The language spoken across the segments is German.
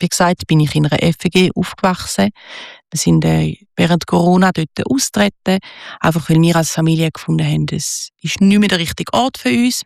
wie gesagt, bin ich in einer FG aufgewachsen. Wir sind während Corona dort austreten, einfach weil wir als Familie gefunden haben, es ist nicht mehr der richtige Ort für uns.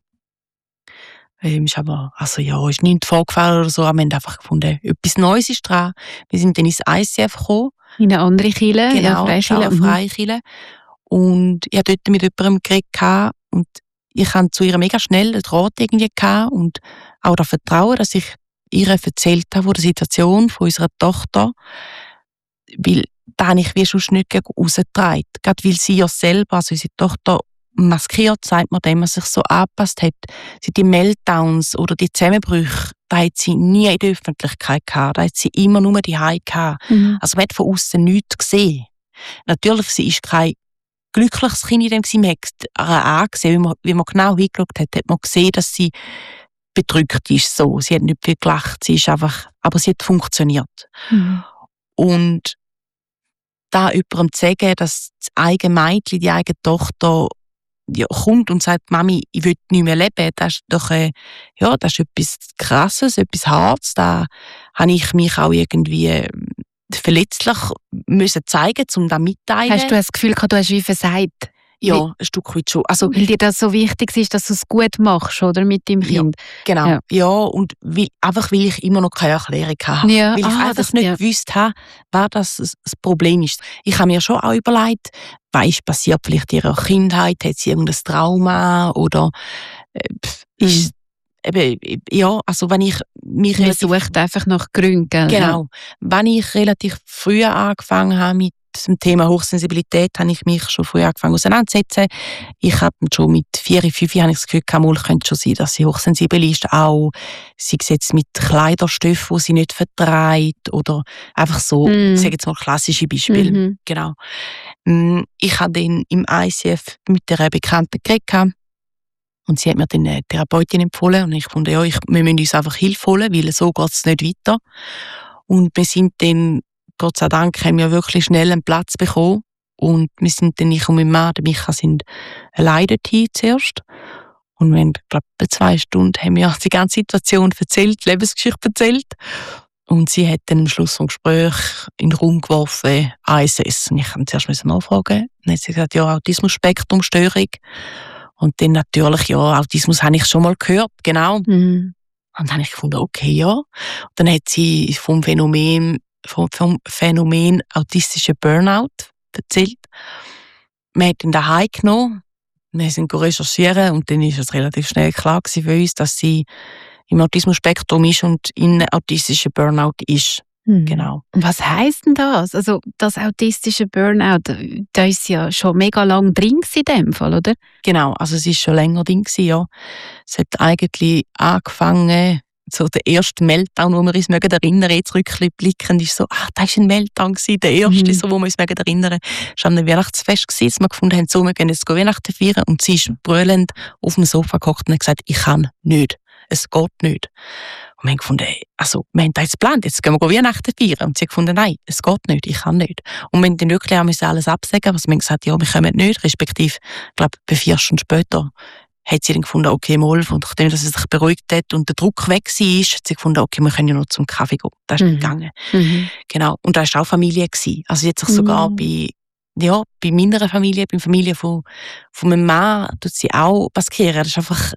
Ist aber, ist nichts vorgefallen oder so, aber wir haben einfach gefunden, etwas Neues ist dran. Wir sind dann ins ICF gekommen. In eine andere Kirche? Genau, Freikirche. Freikirche. Und ich hatte dort mit jemandem geredet und ich hatte zu ihr mega schnell einen Draht irgendwie gehabt und auch das Vertrauen, dass ich ihr erzählt habe von der Situation von unserer Tochter, weil da habe ich wie sonst nicht gegen rausgetragen. Gerade weil sie ja selber, also unsere Tochter, maskiert, sagt man dem, was sich so angepasst hat. Die Meltdowns oder die Zusammenbrüche, da hat sie nie in der Öffentlichkeit gehabt. Da hat sie immer nur die Hause gehabt. Also man hat von außen nichts gesehen. Natürlich, sie ist kein glückliches Kind in dem gewesen. Man hat ihr angesehen, wie man genau hingeschaut hat man gesehen, dass sie bedrückt ist. So. Sie hat nicht viel gelacht, sie ist einfach, aber sie hat funktioniert. Und da jemandem zu sagen, dass das eigene Mädchen, die eigene Tochter kommt und sagt, Mami, ich will nicht mehr leben, das ist doch das ist etwas Krasses, etwas Hartes. Da habe ich mich auch irgendwie verletzlich müssen zeigen, um das mitteilen. Hast du das Gefühl gehabt, du hast wie versagt? Ja, ein Stück weit schon. Also, weil dir das so wichtig ist, dass du es gut machst, oder, mit deinem Kind? Ja, genau. Ja, und weil ich immer noch keine Erklärung hatte. Ja. Weil ich einfach nicht gewusst habe, was das Problem ist. Ich habe mir schon auch überlegt, was ist passiert vielleicht in ihrer Kindheit? Hat sie irgendein Trauma? Oder ist wenn ich mich Man sucht einfach nach Gründen, gell? Genau. Wenn ich relativ früh angefangen habe mit dem Thema Hochsensibilität, habe ich mich schon früh angefangen auseinanderzusetzen. Ich habe schon mit 4, 5 habe ich das Gefühl gehabt, es könnte schon sein, dass sie hochsensibel ist, auch sei es jetzt mit Kleiderstoffen, die sie nicht verträgt oder einfach so, ich sage jetzt mal klassische Beispiele. Genau. Ich habe dann im ICF mit einer Bekannten geredet und sie hat mir dann eine Therapeutin empfohlen und ich fand, wir müssen uns einfach Hilfe holen, weil so geht es nicht weiter. Und wir sind dann, Gott sei Dank, haben wir wirklich schnell einen Platz bekommen. Und wir sind dann, ich und mein Mann, der Micha, sind alleine dorthin zuerst. Und wir haben, glaube ich, 2 Stunden haben wir die ganze Situation erzählt, die Lebensgeschichte erzählt. Und sie hat dann am Schluss vom Gespräch in den Raum geworfen, ASS. Und ich musste zuerst nachfragen. Dann hat sie gesagt, ja, Autismus-Spektrum-Störung. Und dann natürlich, ja, Autismus habe ich schon mal gehört, genau. Und dann habe ich gefunden, okay, ja. Und dann hat sie vom Phänomen autistischer Burnout erzählt. Wir haben ihn daheim genommen, wir sind recherchieren und dann ist es relativ schnell klar gewesen für uns, dass sie im Autismus-Spektrum ist und in autistischer Burnout ist. Genau. Und was heisst denn das? Also das autistische Burnout, da ist ja schon mega lang drin in dem Fall, oder? Genau, also es ist schon länger drin gewesen, ja. Es hat eigentlich angefangen, so der erste Meltdown, wo wir uns erinnern, jetzt rückblickend, ist so, das war ein Meltdown gewesen, der erste, so, wo wir uns erinnern. Es war am Weihnachtsfest gewesen, dass wir gefunden haben, so, wir gehen jetzt Weihnachten feiern und sie ist brüllend auf dem Sofa gehockt und hat gesagt, ich kann nicht. Es geht nicht. Und wir haben gefunden, wir haben das jetzt geplant, jetzt gehen wir Weihnachten feiern. Und sie haben gefunden, nein, es geht nicht, ich kann nicht. Und wir haben dann wirklich auch alles absagen, also wir haben gesagt, ja, wir kommen nicht, respektive, ich glaube, 4 Stunden später hat sie dann gefunden, okay, mal, und nachdem dass sie sich beruhigt hat und der Druck weg war, hat sie gefunden, okay, wir können ja noch zum Kaffee gehen. Das ist nicht gegangen. Genau. Und da war auch Familie gewesen. Also jetzt sich sogar bei meiner Familie, bei der Familie von meinem Mann, tut sie auch maskieren. Das ist einfach,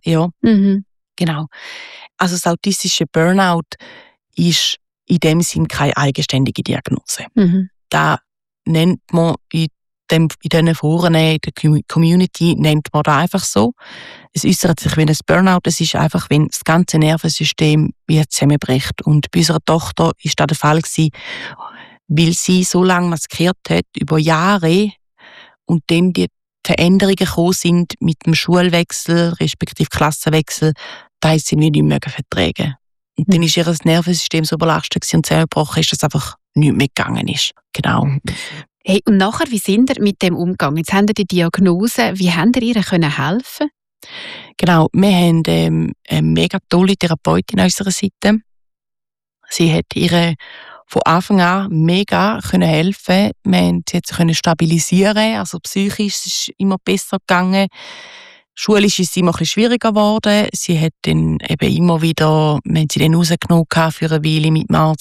genau. Also das autistische Burnout ist in dem Sinn keine eigenständige Diagnose. Da nennt man in diesen Foren, in der Community, nennt man das einfach so. Es äußert sich wie ein Burnout. Es ist einfach, wenn das ganze Nervensystem wie zusammenbricht. Und bei unserer Tochter war das der Fall gewesen, weil sie so lange maskiert hat, über Jahre, und dann die Veränderungen gekommen sind mit dem Schulwechsel, respektive Klassenwechsel, da hat sie nicht mehr vertragen. Und dann ist ihr Nervensystem so belastet und zusammengebrochen ist, dass es einfach nicht mehr gegangen ist. Genau. Hey, und nachher, wie sind ihr mit dem umgegangen? Jetzt habt ihr die Diagnose. Wie habt ihr ihr helfen? Genau, wir haben eine mega tolle Therapeutin an unserer Seite. Sie hat ihr von Anfang an mega helfen. Wir haben sie stabilisieren, also psychisch ist es immer besser gegangen. Schulisch ist es immer ein bisschen schwieriger geworden. Sie hat dann eben immer wieder, wir haben sie dann rausgenommen für eine Weile mit dem Arzt,